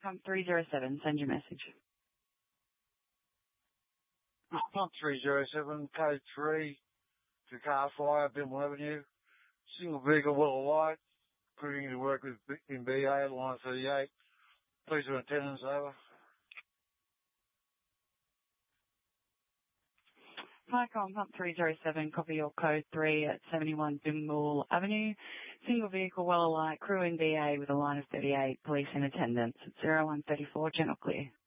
Pump 307, send your message. Pump 307, code 3 to car fire, Bimble Avenue. Single vehicle well alight, including to work with in BA, line 38. Please do attendance, over. Hi, Pump 307, copy your code 3 at 71 Bimble Avenue. Single vehicle well alight, crew in BA with a line of 38, police in attendance at 0134, general clear.